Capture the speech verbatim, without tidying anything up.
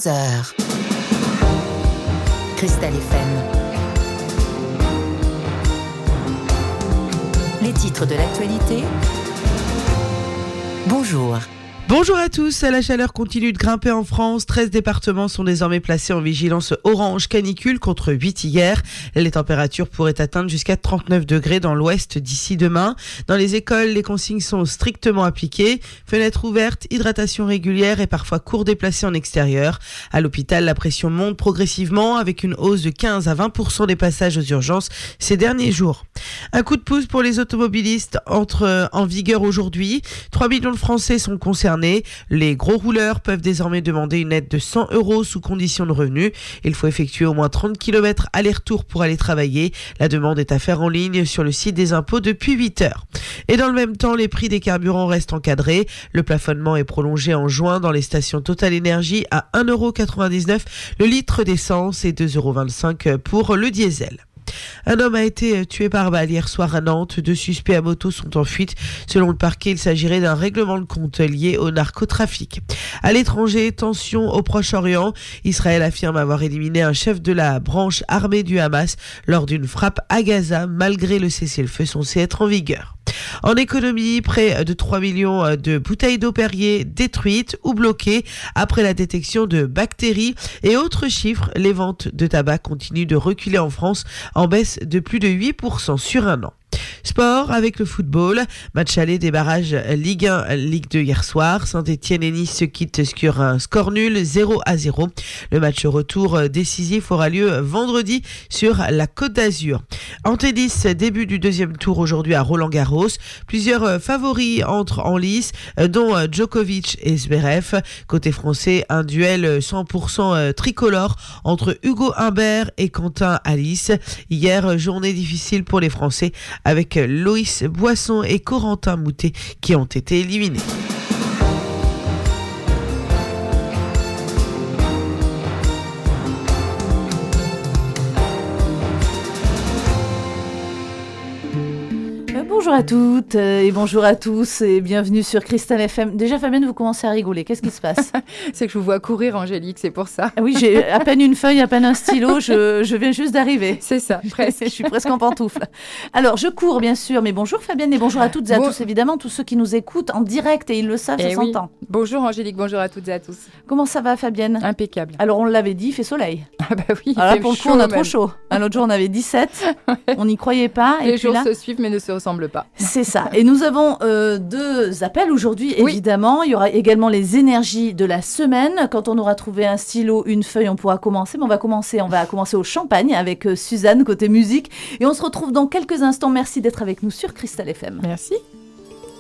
onze heures. Cristal F M. Les titres de l'actualité. Bonjour. Bonjour à tous, la chaleur continue de grimper en France. treize départements sont désormais placés en vigilance orange canicule contre huit hier. Les températures pourraient atteindre jusqu'à trente-neuf degrés dans l'ouest d'ici demain. Dans les écoles, les consignes sont strictement appliquées. Fenêtres ouvertes, hydratation régulière et parfois cours déplacés en extérieur. À l'hôpital, la pression monte progressivement avec une hausse de quinze à vingt pour cent des passages aux urgences ces derniers jours. Un coup de pouce pour les automobilistes entre en vigueur aujourd'hui. trois millions de Français sont concernés. Les gros rouleurs peuvent désormais demander une aide de cent euros sous condition de revenu. Il faut effectuer au moins trente kilomètres aller-retour pour aller travailler. La demande est à faire en ligne sur le site des impôts depuis huit heures. Et dans le même temps, les prix des carburants restent encadrés. Le plafonnement est prolongé en juin dans les stations Total Énergie à un euro quatre-vingt-dix-neuf le litre d'essence et deux euros vingt-cinq pour le diesel. Un homme a été tué par balle hier soir à Nantes. Deux suspects à moto sont en fuite. Selon le parquet, il s'agirait d'un règlement de compte lié au narcotrafic. À l'étranger, tension au Proche-Orient. Israël affirme avoir éliminé un chef de la branche armée du Hamas lors d'une frappe à Gaza, malgré le cessez-le-feu censé être en vigueur. En économie, près de trois millions de bouteilles d'eau Perrier détruites ou bloquées après la détection de bactéries. Et autres chiffres, les ventes de tabac continuent de reculer en France, en baisse de plus de huit pour cent sur un an. Sport avec le football, match aller des barrages Ligue un, Ligue deux hier soir. Saint-Etienne et Nice se quittent sur un score nul, zéro à zéro. Le match retour décisif aura lieu vendredi sur la Côte d'Azur. En tennis, début du deuxième tour aujourd'hui à Roland-Garros. Plusieurs favoris entrent en lice, dont Djokovic et Zverev. Côté français, un duel cent pour cent tricolore entre Hugo Humbert et Quentin Alice. Hier, journée difficile pour les Français, avec Loïs Boisson et Corentin Moutet qui ont été éliminés. Bonjour à toutes et bonjour à tous et bienvenue sur Cristal F M. Déjà Fabienne, vous commencez à rigoler, qu'est-ce qui se passe? C'est que je vous vois courir, Angélique, c'est pour ça. Oui, j'ai à peine une feuille, à peine un stylo, je, je viens juste d'arriver. C'est ça, presque. Je suis presque en pantoufle. Alors, je cours bien sûr, mais bonjour Fabienne et bonjour à toutes et à bon... tous, évidemment, tous ceux qui nous écoutent en direct et ils le savent, et ça oui. s'entend. Bonjour Angélique, bonjour à toutes et à tous. Comment ça va Fabienne? Impeccable. Alors, on l'avait dit, il fait soleil. Ah bah oui, il Alors fait là, pour le chaud coup, on a même. trop chaud. Un autre jour, on avait dix-sept, on n'y croyait pas. Les et jours puis là... se suivent mais ne se ressemblent pas. C'est ça. Et nous avons euh, deux appels aujourd'hui, Oui. évidemment. Il y aura également les énergies de la semaine. Quand on aura trouvé un stylo, une feuille, on pourra commencer. Mais on va commencer, on va commencer au champagne avec euh, Suzanne, côté musique. Et on se retrouve dans quelques instants. Merci d'être avec nous sur Cristal F M. Merci.